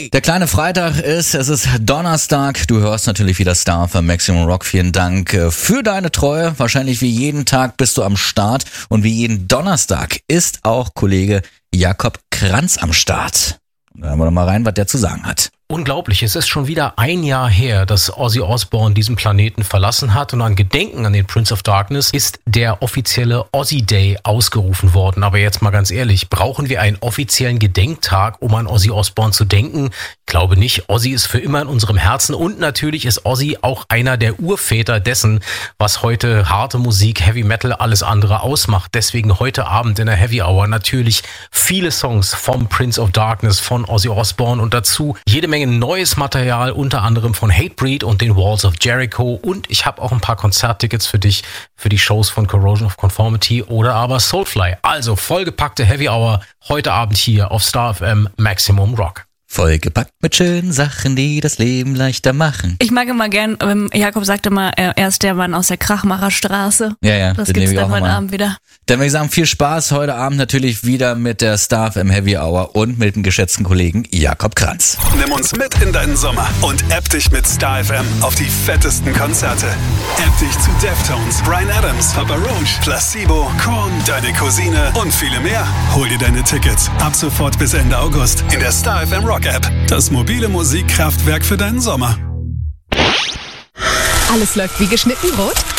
Hey! Der kleine Freitag es ist Donnerstag. Du hörst natürlich wieder Star für Maximum Rock. Vielen Dank für deine Treue. Wahrscheinlich wie jeden Tag bist du am Start. Und wie jeden Donnerstag ist auch Kollege Jakob Kranz am Start. Da hören wir doch mal rein, was der zu sagen hat. Unglaublich, es ist schon wieder ein Jahr her, dass Ozzy Osbourne diesen Planeten verlassen hat und an Gedenken an den Prince of Darkness ist der offizielle Ozzy Day ausgerufen worden. Aber jetzt mal ganz ehrlich, brauchen wir einen offiziellen Gedenktag, um an Ozzy Osbourne zu denken? Ich glaube nicht. Ozzy ist für immer in unserem Herzen und natürlich ist Ozzy auch einer der Urväter dessen, was heute harte Musik, Heavy Metal, alles andere ausmacht. Deswegen heute Abend in der Heavy Hour natürlich viele Songs vom Prince of Darkness, von Ozzy Osbourne und dazu jede Menge neues Material, unter anderem von Hatebreed und den Walls of Jericho. Und ich habe auch ein paar Konzerttickets für dich, für die Shows von Corrosion of Conformity oder aber Soulfly. Also vollgepackte Heavy Hour heute Abend hier auf Star FM Maximum Rock. Vollgepackt mit schönen Sachen, die das Leben leichter machen. Ich mag immer gern, Jakob sagt immer, er ist der Mann aus der Krachmacherstraße. Ja, das gibt's dann heute Abend wieder. Dann würde ich sagen, viel Spaß heute Abend natürlich wieder mit der Star FM Heavy Hour und mit dem geschätzten Kollegen Jakob Kranz. Nimm uns mit in deinen Sommer und app dich mit Star FM auf die fettesten Konzerte. App dich zu Deftones, Bryan Adams, Papa Roach, Placebo, Korn, Deine Cousine und viele mehr. Hol dir deine Tickets ab sofort bis Ende August in der Star FM Rock App. Das mobile Musikkraftwerk für deinen Sommer. Alles läuft wie geschnitten Brot?